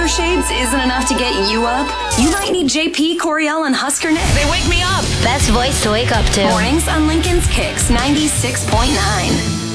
razor shades isn't enough to get you up? You might need JP, Coriel, and Husker Nick. They wake me up. Best voice to wake up to. Mornings on Lincoln's Kicks 96.9.